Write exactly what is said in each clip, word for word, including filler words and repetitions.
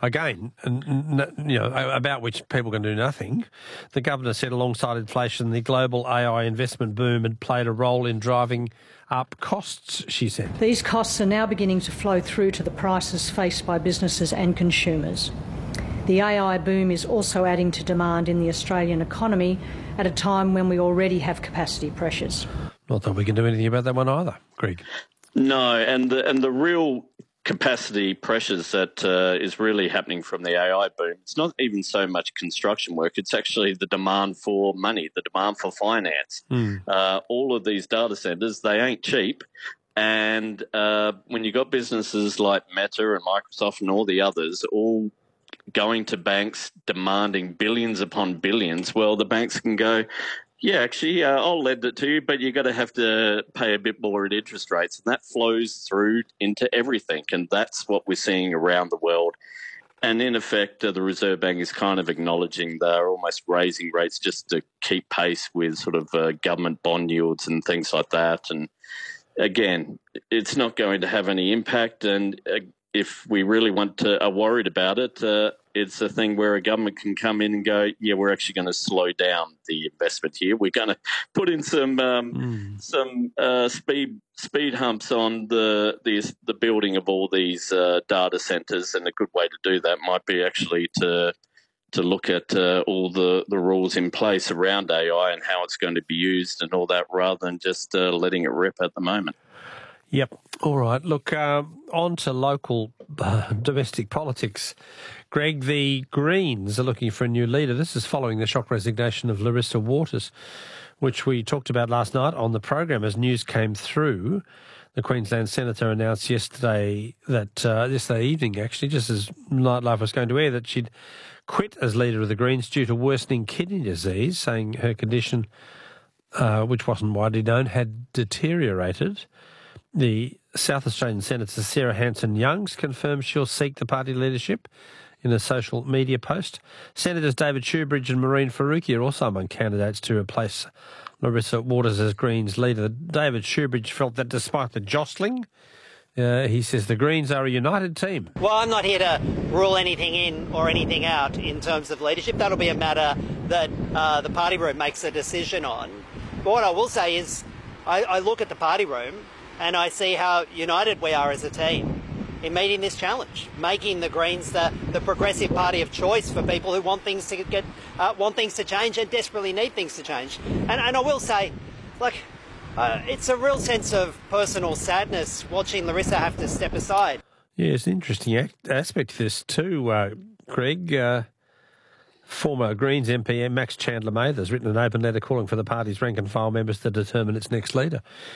again, n- n- you know, about which people can do nothing. The governor said alongside inflation, the global A I investment boom had played a role in driving up costs, she said. These costs are now beginning to flow through to the prices faced by businesses and consumers. The A I boom is also adding to demand in the Australian economy at a time when we already have capacity pressures. Not that we can do anything about that one either, Greg. No, and the, and the real capacity pressures that uh, is really happening from the A I boom, it's not even so much construction work, it's actually the demand for money, the demand for finance. Mm. Uh, all of these data centres, they ain't cheap. And uh, when you've got businesses like Meta and Microsoft and all the others all going to banks demanding billions upon billions, well, the banks can go, yeah, actually, uh, I'll lend it to you, but you're going to have to pay a bit more in interest rates. And that flows through into everything. And that's what we're seeing around the world. And in effect, uh, the Reserve Bank is kind of acknowledging they're almost raising rates just to keep pace with sort of uh, government bond yields and things like that. And again, it's not going to have any impact. And uh, if we really want to, are worried about it, uh, it's a thing where a government can come in and go, yeah, we're actually going to slow down the investment here. We're going to put in some um, mm. some uh, speed speed humps on the the, the building of all these uh, data centres, and a good way to do that might be actually to to look at uh, all the, the rules in place around A I and how it's going to be used and all that, rather than just uh, letting it rip at the moment. Yep. All right. Look, uh, on to local uh, domestic politics. Greg, the Greens are looking for a new leader. This is following the shock resignation of Larissa Waters, which we talked about last night on the program as news came through. The Queensland Senator announced yesterday that, uh, yesterday evening actually, just as Nightlife was going to air, that she'd quit as leader of the Greens due to worsening kidney disease, saying her condition, uh, which wasn't widely known, had deteriorated. The South Australian Senator Sarah Hanson-Youngs confirms she'll seek the party leadership in a social media post. Senators David Shoebridge and Maureen Faruqi are also among candidates to replace Larissa Waters as Greens leader. David Shoebridge felt that despite the jostling, uh, he says the Greens are a united team. Well, I'm not here to rule anything in or anything out in terms of leadership. That'll be a matter that uh, the party room makes a decision on. But what I will say is I, I look at the party room and I see how united we are as a team in meeting this challenge, making the Greens the, the progressive party of choice for people who want things to get, uh, want things to change and desperately need things to change. And, and I will say, like, uh, it's a real sense of personal sadness watching Larissa have to step aside. Yeah, it's an interesting act, aspect to this too, uh, Greg. Uh, former Greens M P Max Chandler-Mather has written an open letter calling for the party's rank and file members to determine its next leader.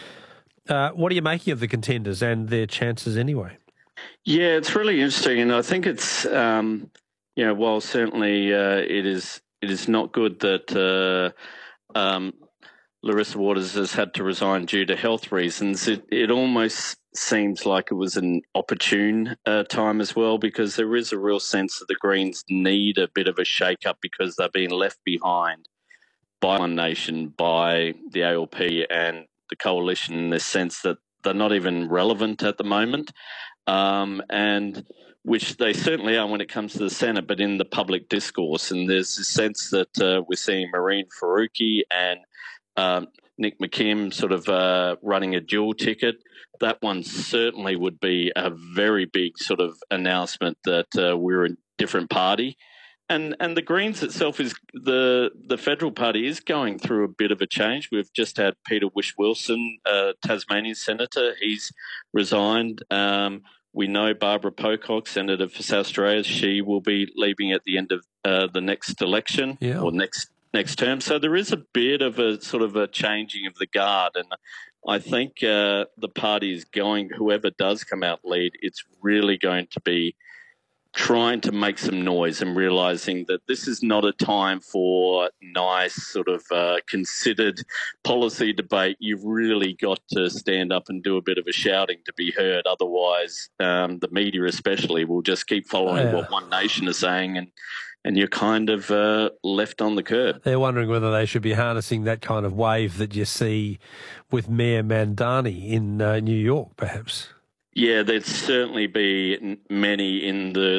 Uh, what are you making of the contenders and their chances anyway? Yeah, it's really interesting, and I think it's um, you know, while certainly uh, it is it is not good that uh, um, Larissa Waters has had to resign due to health reasons. It it almost seems like it was an opportune uh, time as well, because there is a real sense that the Greens need a bit of a shake-up because they're being left behind by One Nation, by the A L P and the coalition, in the sense that they're not even relevant at the moment, um, and which they certainly are when it comes to the Senate, but in the public discourse. And there's a sense that uh, we're seeing Maureen Faruqi and um, Nick McKim sort of uh, running a dual ticket. That one certainly would be a very big sort of announcement that uh, we're a different party. And and the Greens itself is the the federal party is going through a bit of a change. We've just had Peter Whish-Wilson, uh, Tasmanian senator. He's resigned. Um, we know Barbara Pocock, senator for South Australia. She will be leaving at the end of uh, the next election yeah. or next next term. So there is a bit of a sort of a changing of the guard, and I think uh, the party is going. Whoever does come out lead, it's really going to be trying to make some noise and realising that this is not a time for nice sort of uh, considered policy debate. You've really got to stand up and do a bit of a shouting to be heard. Otherwise, um, the media especially will just keep following yeah. what One Nation is saying, and and you're kind of uh, left on the curb. They're wondering whether they should be harnessing that kind of wave that you see with Mayor Mandani in uh, New York, perhaps. Yeah, there'd certainly be many in the